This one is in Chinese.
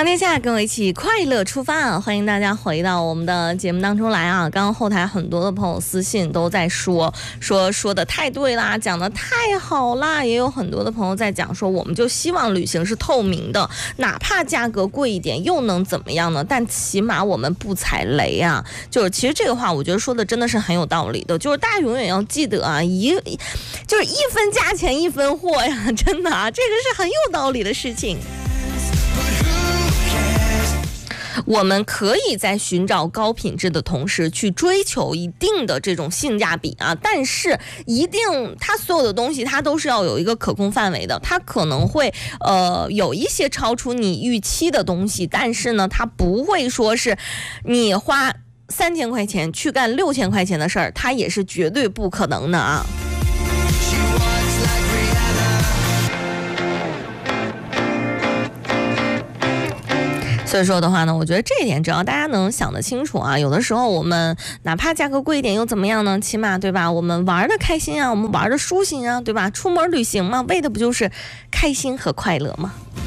想天下，跟我一起快乐出发，欢迎大家回到我们的节目当中来啊！刚刚后台很多的朋友私信都在说的太对啦，讲的太好啦，也有很多的朋友在讲说，我们就希望旅行是透明的，哪怕价格贵一点又能怎么样呢？但起码我们不踩雷啊！就是其实这个话，我觉得说的真的是很有道理的，就是大家永远要记得啊，就是一分价钱一分货呀，真的啊，这个是很有道理的事情。我们可以在寻找高品质的同时去追求一定的这种性价比啊，但是一定它所有的东西它都是要有一个可控范围的，它可能会有一些超出你预期的东西，但是呢它不会说是你花3000块钱去干6000块钱的事儿，它也是绝对不可能的啊。所以说的话呢，我觉得这一点只要大家能想得清楚啊，有的时候我们哪怕价格贵一点又怎么样呢？起码对吧，我们玩的开心啊，我们玩的舒心啊，对吧？出门旅行嘛，为的不就是开心和快乐吗？